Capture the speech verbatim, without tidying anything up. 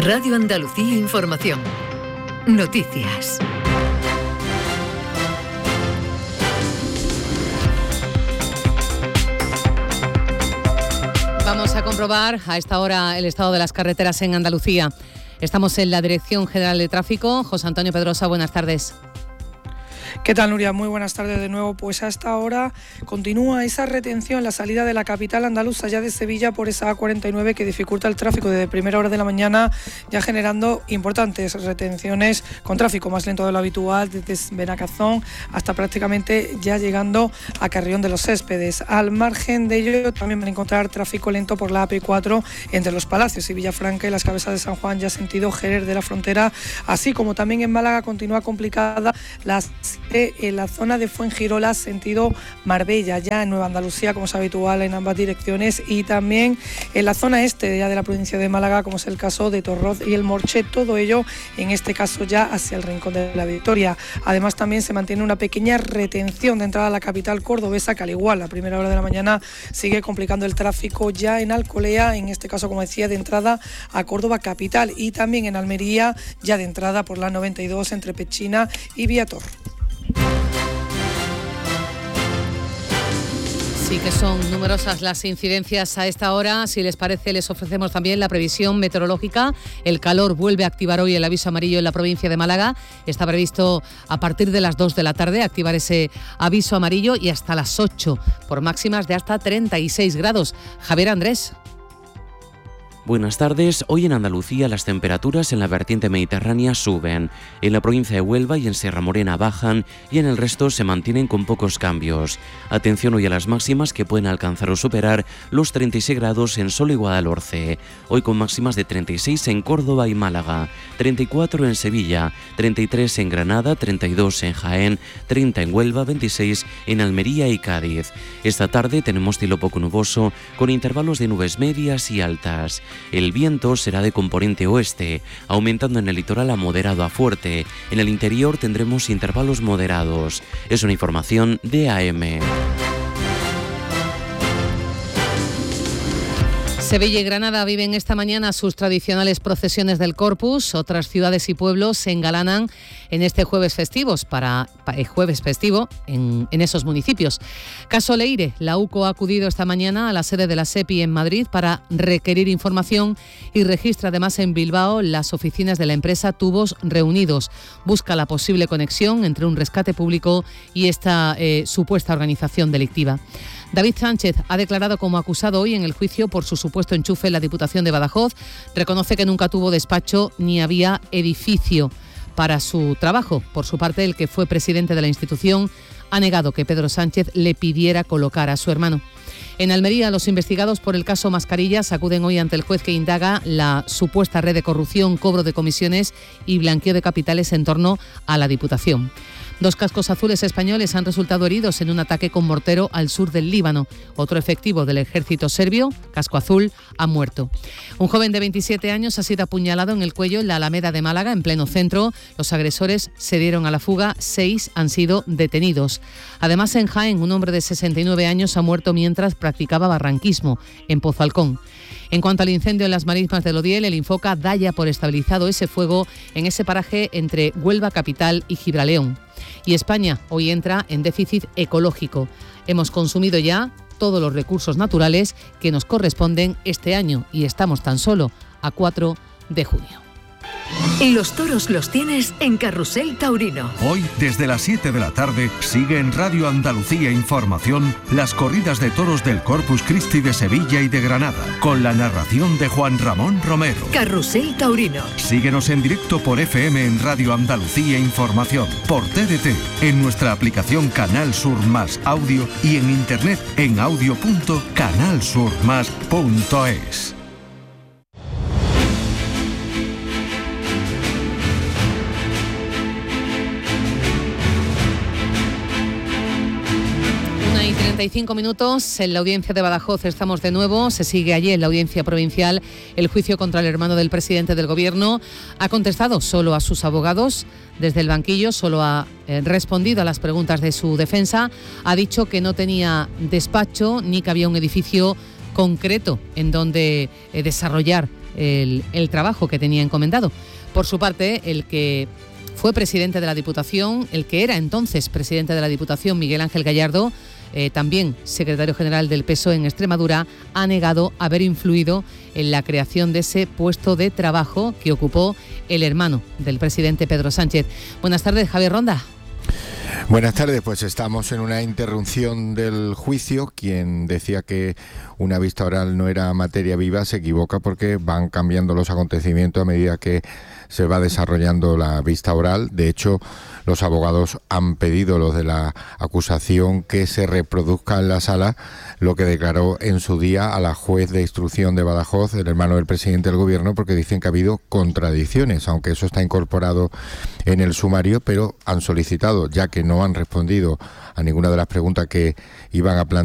Radio Andalucía Información. Noticias. Vamos a comprobar a esta hora el estado de las carreteras en Andalucía. Estamos en la Dirección General de Tráfico. José Antonio Pedrosa, buenas tardes. ¿Qué tal, Nuria? Muy buenas tardes de nuevo. Pues a esta hora continúa esa retención en la salida de la capital andaluza ya de Sevilla por esa A cuarenta y nueve que dificulta el tráfico desde primera hora de la mañana, ya generando importantes retenciones con tráfico más lento de lo habitual desde Benacazón hasta prácticamente ya llegando a Carrión de los Céspedes. Al margen de ello también van a encontrar tráfico lento por la A P cuatro entre Los Palacios y Villafranca y las Cabezas de San Juan, ya sentido Jerez de la Frontera, así como también en Málaga continúa complicada las en la zona de Fuengirola, sentido Marbella, ya en Nueva Andalucía, como es habitual en ambas direcciones, y también en la zona este ya de la provincia de Málaga, como es el caso de Torroz y el Morchet, todo ello en este caso ya hacia el Rincón de la Victoria. Además también se mantiene una pequeña retención de entrada a la capital cordobesa, que al igual a primera hora de la mañana sigue complicando el tráfico ya en Alcolea, en este caso, como decía, de entrada a Córdoba capital, y también en Almería, ya de entrada por la noventa y dos entre Pechina y Viator. Sí que son numerosas las incidencias a esta hora. Si les parece, les ofrecemos también la previsión meteorológica. El calor vuelve a activar hoy el aviso amarillo en la provincia de Málaga. Está previsto a partir de las dos de la tarde activar ese aviso amarillo y hasta las ocho, por máximas de hasta treinta y seis grados. Javier Andrés. Buenas tardes. Hoy en Andalucía las temperaturas en la vertiente mediterránea suben. En la provincia de Huelva y en Sierra Morena bajan y en el resto se mantienen con pocos cambios. Atención hoy a las máximas que pueden alcanzar o superar los treinta y seis grados en Solo y Guadalhorce. Hoy con máximas de treinta y seis en Córdoba y Málaga, treinta y cuatro en Sevilla, treinta y tres en Granada, treinta y dos en Jaén, treinta en Huelva, veintiséis en Almería y Cádiz. Esta tarde tenemos cielo poco nuboso con intervalos de nubes medias y altas. El viento será de componente oeste, aumentando en el litoral a moderado a fuerte. En el interior tendremos intervalos moderados. Es una información de A M. Sevilla y Granada viven esta mañana sus tradicionales procesiones del Corpus. Otras ciudades y pueblos se engalanan en este jueves festivos para, para el jueves festivo en, en esos municipios. Caso Leire, la U C O ha acudido esta mañana a la sede de la SEPI en Madrid para requerir información y registra además en Bilbao las oficinas de la empresa Tubos Reunidos. Busca la posible conexión entre un rescate público y esta eh, supuesta organización delictiva. David Sánchez ha declarado como acusado hoy en el juicio por su supuesto enchufe en la Diputación de Badajoz. Reconoce que nunca tuvo despacho ni había edificio para su trabajo. Por su parte, el que fue presidente de la institución ha negado que Pedro Sánchez le pidiera colocar a su hermano. En Almería, los investigados por el caso Mascarillas acuden hoy ante el juez que indaga la supuesta red de corrupción, cobro de comisiones y blanqueo de capitales en torno a la Diputación. Dos cascos azules españoles han resultado heridos en un ataque con mortero al sur del Líbano. Otro efectivo del ejército serbio, casco azul, ha muerto. Un joven de veintisiete años ha sido apuñalado en el cuello en la Alameda de Málaga, en pleno centro. Los agresores se dieron a la fuga, seis han sido detenidos. Además, en Jaén, un hombre de sesenta y nueve años ha muerto mientras practicaba barranquismo en Pozo Alcón. En cuanto al incendio en las marismas del Odiel, el Infoca da ya por estabilizado ese fuego en ese paraje entre Huelva capital y Gibraleón. Y España hoy entra en déficit ecológico. Hemos consumido ya todos los recursos naturales que nos corresponden este año y estamos tan solo a cuatro de junio. Los toros los tienes en Carrusel Taurino. Hoy, desde las siete de la tarde, sigue en Radio Andalucía Información las corridas de toros del Corpus Christi de Sevilla y de Granada, con la narración de Juan Ramón Romero. Carrusel Taurino. Síguenos en directo por F M en Radio Andalucía Información, por T D T, en nuestra aplicación Canal Sur Más Audio y en internet en audio punto canal sur más punto es. treinta y cinco minutos en la audiencia de Badajoz. Estamos de nuevo. Se sigue allí en la audiencia provincial el juicio contra el hermano del presidente del gobierno. Ha contestado solo a sus abogados desde el banquillo, solo ha eh, respondido a las preguntas de su defensa. Ha dicho que no tenía despacho ni que había un edificio concreto en donde eh, desarrollar el, el trabajo que tenía encomendado. Por su parte, el que fue presidente de la Diputación, el que era entonces presidente de la Diputación, Miguel Ángel Gallardo, eh, también secretario general del P S O E en Extremadura, ha negado haber influido en la creación de ese puesto de trabajo que ocupó el hermano del presidente Pedro Sánchez. Buenas tardes, Javier Ronda. Buenas tardes, pues estamos en una interrupción del juicio. Quien decía que una vista oral no era materia viva se equivoca, porque van cambiando los acontecimientos a medida que se va desarrollando la vista oral. De hecho, los abogados han pedido, los de la acusación, que se reproduzca en la sala lo que declaró en su día a la juez de instrucción de Badajoz, el hermano del presidente del gobierno, porque dicen que ha habido contradicciones, aunque eso está incorporado en el sumario, pero han solicitado, ya que no han respondido a ninguna de las preguntas que iban a plantear,